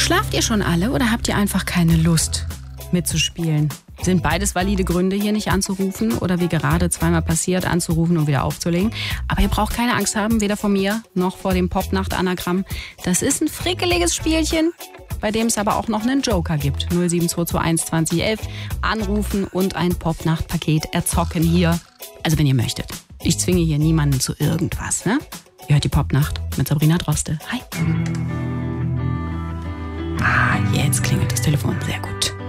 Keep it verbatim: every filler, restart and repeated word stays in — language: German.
Schlaft ihr schon alle oder habt ihr einfach keine Lust mitzuspielen? Sind beides valide Gründe, hier nicht anzurufen oder wie gerade zweimal passiert, anzurufen und wieder aufzulegen. Aber ihr braucht keine Angst haben, weder vor mir noch vor dem Popnacht-Anagramm. Das ist ein frickeliges Spielchen, bei dem es aber auch noch einen Joker gibt. null sieben zwei zwei eins zwanzig elf. Anrufen und ein Popnacht-Paket erzocken hier. Also wenn ihr möchtet. Ich zwinge hier niemanden zu irgendwas, ne? Ihr hört die Popnacht mit Sabrina Droste. Hi. Ah, jetzt klingelt das Telefon. Sehr gut.